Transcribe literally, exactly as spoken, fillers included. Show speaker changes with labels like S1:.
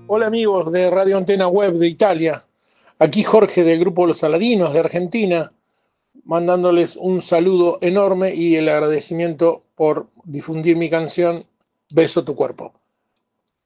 S1: Hola amigos de Radio Antena Web de Italia, aquí Jorge del Grupo Los Aladinos de Argentina, mandándoles un saludo enorme y el agradecimiento por difundir mi canción Beso tu cuerpo.